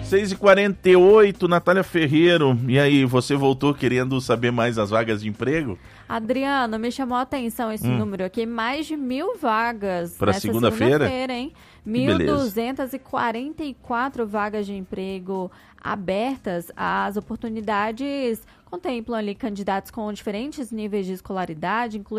6h48, Natália Ferreiro. E aí, você voltou querendo saber mais das vagas de emprego? Adriano, me chamou a atenção esse número aqui, mais de 1.000 vagas para segunda-feira, hein? 1.244 vagas de emprego abertas. As oportunidades contemplam ali candidatos com diferentes níveis de escolaridade,